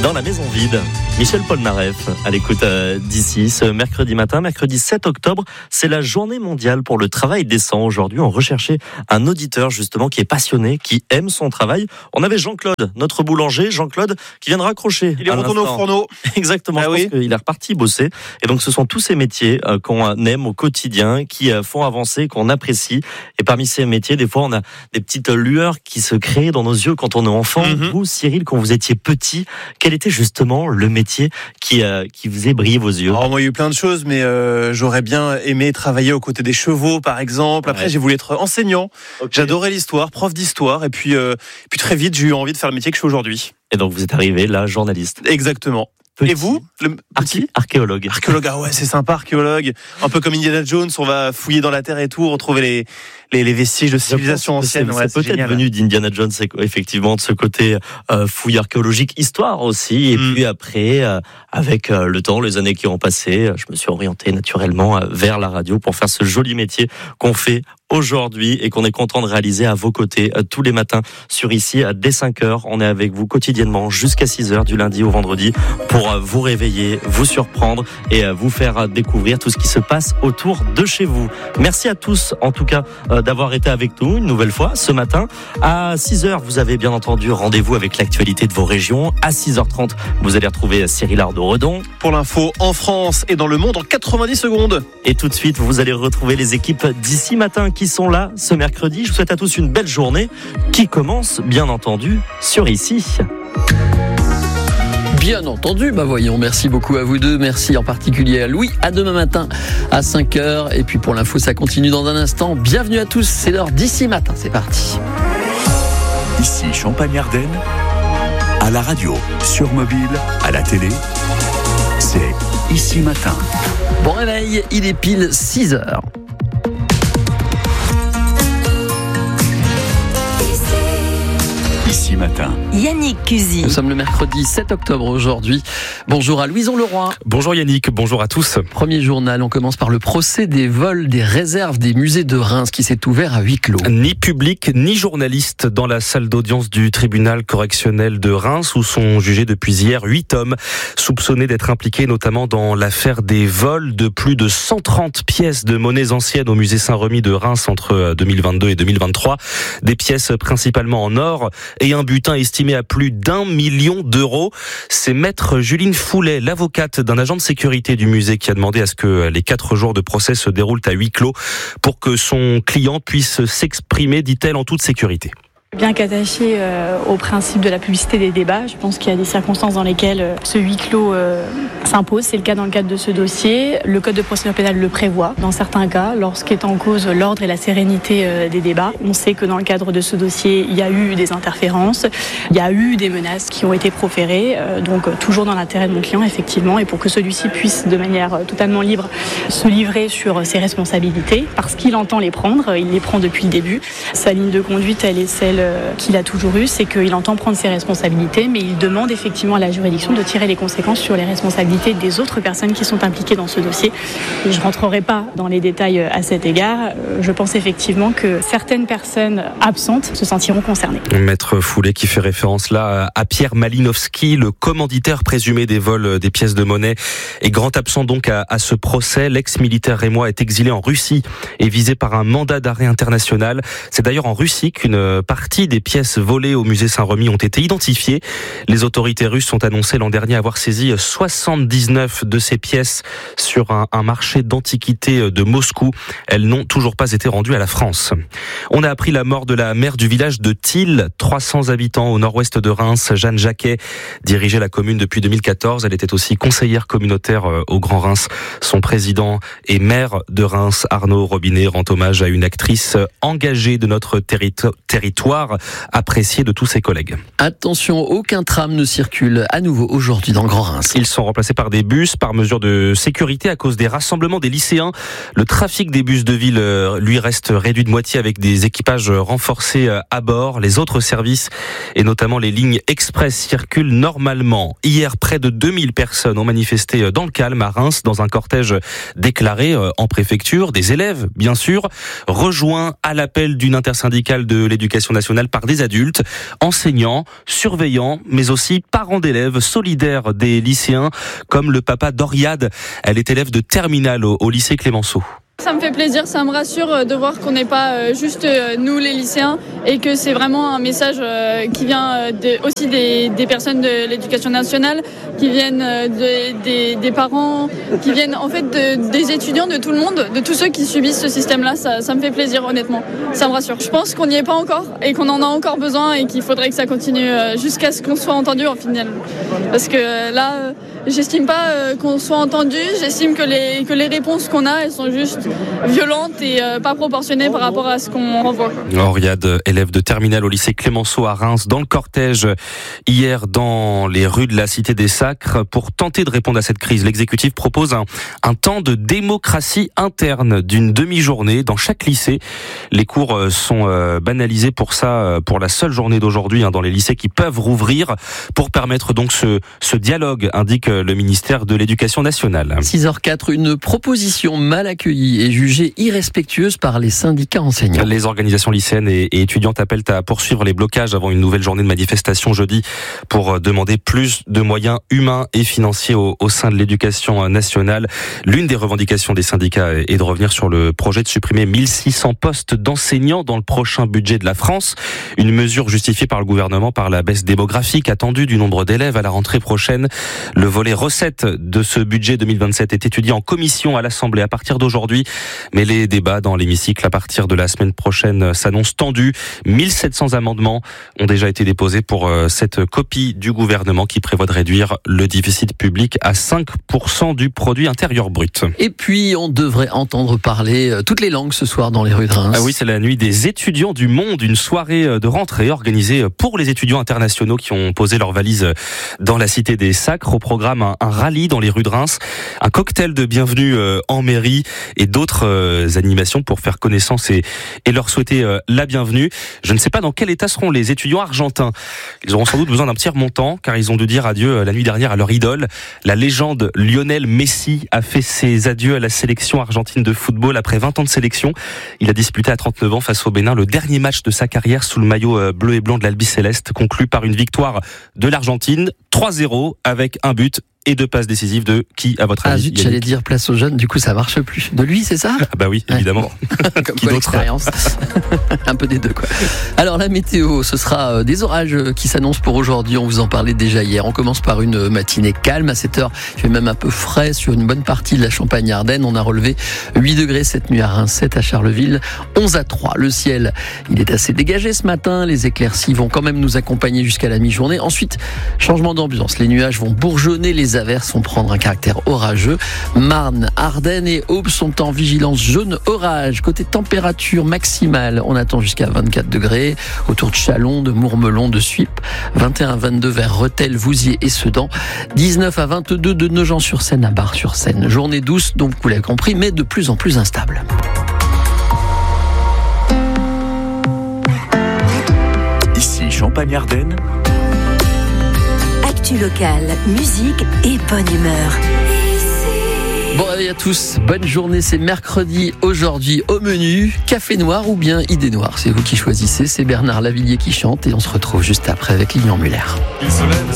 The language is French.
dans la maison vide. Michel Polnareff à l'écoute d'ici ce mercredi matin, mercredi 7 octobre. C'est la journée mondiale pour le travail décent. Aujourd'hui, on recherchait un auditeur justement qui est passionné, qui aime son travail. On avait Jean-Claude, notre boulanger. Jean-Claude qui vient de raccrocher. Il est retourné au fourneau. Exactement, je pense qu'il est reparti bosser. Et donc ce sont tous ces métiers qu'on aime au quotidien, qui font avancer, qu'on apprécie. Et parmi ces métiers, des fois, on a des petites lueurs qui se créent dans nos yeux quand on est enfant. Vous, Cyril, quand vous étiez petit, quel était justement le métier qui faisait briller vos yeux? Alors, moi, il y a eu plein de choses, mais j'aurais bien aimé travailler aux côtés des chevaux, par exemple. Après, j'ai voulu être enseignant. J'adorais l'histoire, prof d'histoire. Et puis très vite, j'ai eu envie de faire le métier que je fais aujourd'hui. Et donc, vous êtes arrivé là, journaliste. Exactement. Petit. Et vous, le petit archéologue. Archéologue, ah ouais, c'est sympa, archéologue. Un peu comme Indiana Jones, on va fouiller dans la terre et tout, retrouver les vestiges de civilisation ancienne. C'est peut-être venu d'Indiana Jones, effectivement, de ce côté fouille archéologique, histoire aussi. Et puis après, avec le temps, les années qui ont passé, je me suis orienté naturellement vers la radio pour faire ce joli métier qu'on fait aujourd'hui et qu'on est content de réaliser à vos côtés tous les matins sur ici dès 5h. On est avec vous quotidiennement jusqu'à 6h du lundi au vendredi pour vous réveiller, vous surprendre et vous faire découvrir tout ce qui se passe autour de chez vous. Merci à tous en tout cas d'avoir été avec nous une nouvelle fois ce matin. À 6h, vous avez bien entendu rendez-vous avec l'actualité de vos régions. À 6h30, vous allez retrouver Cyril Ardo-Redon. Pour l'info en France et dans le monde en 90 secondes. Et tout de suite, vous allez retrouver les équipes d'ici matin qui sont là ce mercredi. Je vous souhaite à tous une belle journée qui commence, bien entendu, sur ici. Bien entendu, voyons, merci beaucoup à vous deux, merci en particulier à Louis, à demain matin à 5h, et puis pour l'info ça continue dans un instant. Bienvenue à tous, c'est l'heure d'ici matin, c'est parti. Ici Champagne-Ardenne, à la radio, sur mobile, à la télé, c'est Ici Matin. Bon réveil, il est pile 6h. Ici Matin. Yannick Cusy. Nous sommes le mercredi 7 octobre aujourd'hui. Bonjour à Louison Leroy. Bonjour Yannick, bonjour à tous. Premier journal, on commence par le procès des vols des réserves des musées de Reims qui s'est ouvert à huis clos. Ni public, ni journaliste dans la salle d'audience du tribunal correctionnel de Reims où sont jugés depuis hier 8 hommes soupçonnés d'être impliqués notamment dans l'affaire des vols de plus de 130 pièces de monnaies anciennes au musée Saint-Remy de Reims entre 2022 et 2023. Des pièces principalement en or et un butin estimé à plus d'1 million d'euros. C'est maître Juline Foulet, l'avocate d'un agent de sécurité du musée, qui a demandé à ce que les 4 jours de procès se déroulent à huis clos pour que son client puisse s'exprimer, dit-elle, en toute sécurité. Bien qu'attaché au principe de la publicité des débats, je pense qu'il y a des circonstances dans lesquelles ce huis clos s'impose. C'est le cas dans le cadre de ce dossier. Le Code de procédure pénale le prévoit. Dans certains cas, lorsqu'est en cause l'ordre et la sérénité des débats, on sait que dans le cadre de ce dossier, il y a eu des interférences, il y a eu des menaces qui ont été proférées. Donc toujours dans l'intérêt de mon client, effectivement, et pour que celui-ci puisse de manière totalement libre se livrer sur ses responsabilités, parce qu'il entend les prendre, il les prend depuis le début. Sa ligne de conduite, elle est celle qu'il a toujours eu, c'est qu'il entend prendre ses responsabilités, mais il demande effectivement à la juridiction de tirer les conséquences sur les responsabilités des autres personnes qui sont impliquées dans ce dossier. Et je ne rentrerai pas dans les détails à cet égard. Je pense effectivement que certaines personnes absentes se sentiront concernées. Maître Foulet qui fait référence là à Pierre Malinowski, le commanditaire présumé des vols des pièces de monnaie, est grand absent donc à ce procès. L'ex-militaire rémois est exilé en Russie et visé par un mandat d'arrêt international. C'est d'ailleurs en Russie qu'une partie des pièces volées au musée Saint-Remy ont été identifiées. Les autorités russes ont annoncé l'an dernier avoir saisi 79 de ces pièces sur un marché d'antiquités de Moscou. Elles n'ont toujours pas été rendues à la France. On a appris la mort de la maire du village de Thil, 300 habitants au nord-ouest de Reims. Jeanne Jacquet dirigeait la commune depuis 2014. Elle était aussi conseillère communautaire au Grand Reims. Son président et maire de Reims, Arnaud Robinet, rend hommage à une actrice engagée de notre territoire, appréciée de tous ses collègues. Attention, aucun tram ne circule à nouveau aujourd'hui dans le Grand Reims. Ils sont remplacés par des bus par mesure de sécurité à cause des rassemblements des lycéens. Le trafic des bus de ville, lui, reste réduit de moitié avec des équipages renforcés à bord. Les autres services, et notamment les lignes express, circulent normalement. Hier, près de 2000 personnes ont manifesté dans le calme à Reims, dans un cortège déclaré en préfecture. Des élèves, bien sûr, rejoints à l'appel d'une intersyndicale de l'éducation nationale nationale par des adultes, enseignants, surveillants, mais aussi parents d'élèves, solidaires des lycéens, comme le papa d'Oriade. Elle est élève de terminale au lycée Clémenceau. Ça me fait plaisir, ça me rassure de voir qu'on n'est pas juste nous les lycéens et que c'est vraiment un message qui vient aussi des personnes de l'éducation nationale, qui viennent des parents, qui viennent en fait des étudiants, de tout le monde, de tous ceux qui subissent ce système-là. Ça me fait plaisir honnêtement, ça me rassure. Je pense qu'on n'y est pas encore et qu'on en a encore besoin et qu'il faudrait que ça continue jusqu'à ce qu'on soit entendu en final. Parce que là, j'estime pas qu'on soit entendu, j'estime que les réponses qu'on a, elles sont juste violente et pas proportionnée par rapport à ce qu'on renvoie. Oriade, élève de terminale au lycée Clémenceau à Reims, dans le cortège hier dans les rues de la Cité des Sacres. Pour tenter de répondre à cette crise, l'exécutif propose un temps de démocratie interne d'une demi-journée dans chaque lycée. Les cours sont banalisés pour ça, pour la seule journée d'aujourd'hui dans les lycées qui peuvent rouvrir pour permettre donc ce dialogue, indique le ministère de l'Éducation nationale. 6h04, une proposition mal accueillie et jugée irrespectueuse par les syndicats enseignants. Les organisations lycéennes et étudiantes appellent à poursuivre les blocages avant une nouvelle journée de manifestation jeudi pour demander plus de moyens humains et financiers au sein de l'éducation nationale. L'une des revendications des syndicats est de revenir sur le projet de supprimer 1600 postes d'enseignants dans le prochain budget de la France. Une mesure justifiée par le gouvernement par la baisse démographique attendue du nombre d'élèves à la rentrée prochaine. Le volet recettes de ce budget 2027 est étudié en commission à l'Assemblée à partir d'aujourd'hui. Mais les débats dans l'hémicycle à partir de la semaine prochaine s'annoncent tendus. 1700 amendements ont déjà été déposés pour cette copie du gouvernement qui prévoit de réduire le déficit public à 5% du produit intérieur brut. Et puis, on devrait entendre parler toutes les langues ce soir dans les rues de Reims. Ah oui, c'est la nuit des étudiants du monde, une soirée de rentrée organisée pour les étudiants internationaux qui ont posé leurs valises dans la Cité des Sacres. Au programme, un rallye dans les rues de Reims, un cocktail de bienvenue en mairie et d'autres animations pour faire connaissance et leur souhaiter la bienvenue. Je ne sais pas dans quel état seront les étudiants argentins. Ils auront sans doute besoin d'un petit remontant car ils ont dû dire adieu la nuit dernière à leur idole. La légende Lionel Messi a fait ses adieux à la sélection argentine de football après 20 ans de sélection. Il a disputé à 39 ans face au Bénin le dernier match de sa carrière sous le maillot bleu et blanc de l'Albi Céleste, conclu par une victoire de l'Argentine 3-0 avec un but et 2 passes décisives de qui, à votre avis? Ah zut, j'allais dire place aux jeunes, du coup ça marche plus. De lui, c'est ça? Ah bah oui, évidemment. Ouais. Comme quoi l'expérience. Un peu des deux, quoi. Alors la météo, ce sera des orages qui s'annoncent pour aujourd'hui, on vous en parlait déjà hier. On commence par une matinée calme, à 7h, il fait même un peu frais sur une bonne partie de la Champagne-Ardenne. On a relevé 8 degrés cette nuit à Reims, 7 à Charleville, 11 à 3. Le ciel, il est assez dégagé ce matin, les éclaircies vont quand même nous accompagner jusqu'à la mi-journée. Ensuite, changement d'ambiance, les nuages vont bourgeonner, les averses vont prendre un caractère orageux. Marne, Ardennes et Aube sont en vigilance jaune orage. Côté température maximale, on attend jusqu'à 24 degrés autour de Châlons, de Mourmelon, de Suippes, 21 à 22 vers Rethel, Vouziers et Sedan, 19 à 22 de Nogent-sur-Seine à Bar-sur-Seine. Journée douce, donc vous l'avez compris, mais de plus en plus instable. Ici Champagne-Ardenne. Actu locale, musique et bonne humeur. Bon réveil à tous, bonne journée, c'est mercredi aujourd'hui au menu, café noir ou bien idée noire, c'est vous qui choisissez, c'est Bernard Lavillier qui chante et on se retrouve juste après avec Lilian Muller. Il se lève